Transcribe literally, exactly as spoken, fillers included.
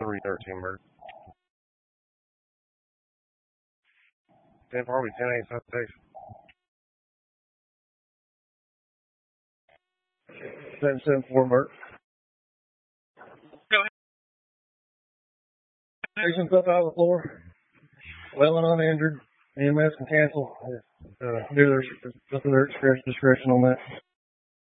three thirteen, Bird. ten Harvey, ten eight, citation. seven seven four, Bert. Go ahead. Patients up out of the floor. Well and uninjured. E M S can cancel. Uh, do their, their discretion on that.